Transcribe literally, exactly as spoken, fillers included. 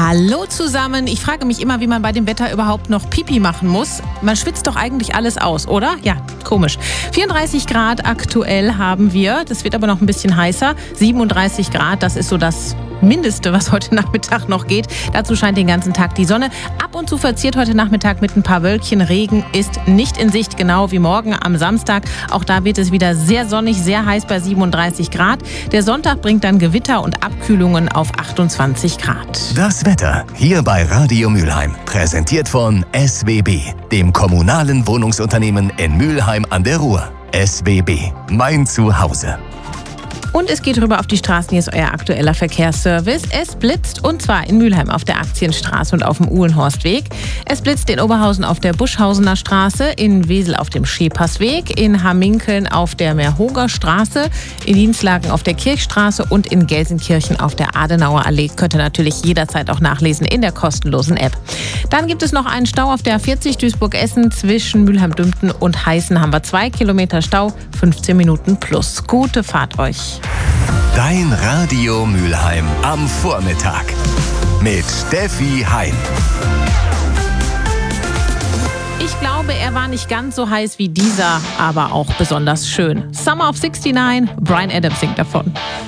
Hallo zusammen. Ich frage mich immer, wie man bei dem Wetter überhaupt noch Pipi machen muss. Man schwitzt doch eigentlich alles aus, oder? Ja, komisch. vierunddreißig Grad aktuell haben wir. Das wird aber noch ein bisschen heißer. siebenunddreißig Grad, das ist so das Mindeste, was heute Nachmittag noch geht. Dazu scheint den ganzen Tag die Sonne. Ab und zu verziert heute Nachmittag mit ein paar Wölkchen. Regen ist nicht in Sicht, genau wie morgen am Samstag. Auch da wird es wieder sehr sonnig, sehr heiß bei siebenunddreißig Grad. Der Sonntag bringt dann Gewitter und Abkühlungen auf achtundzwanzig Grad. Das Wetter hier bei Radio Mülheim. Präsentiert von S W B, dem kommunalen Wohnungsunternehmen in Mülheim an der Ruhr. S W B, mein Zuhause. Und es geht rüber auf die Straßen. Hier ist euer aktueller Verkehrsservice. Es blitzt, und zwar in Mülheim auf der Aktienstraße und auf dem Uhlenhorstweg. Es blitzt in Oberhausen auf der Buschhausener Straße, in Wesel auf dem Schepersweg, in Hamminkeln auf der Merhoger Straße, in Dienstlagen auf der Kirchstraße und in Gelsenkirchen auf der Adenauer Allee. Könnt ihr natürlich jederzeit auch nachlesen in der kostenlosen App. Dann gibt es noch einen Stau auf der A vierzig Duisburg-Essen. Zwischen Mülheim-Dümpten und Heißen haben wir zwei Kilometer Stau, fünfzehn Minuten plus. Gute Fahrt euch. Dein Radio Mülheim am Vormittag mit Steffi Heim. Ich glaube, er war nicht ganz so heiß wie dieser, aber auch besonders schön. Summer of sixty-nine, Bryan Adams singt davon.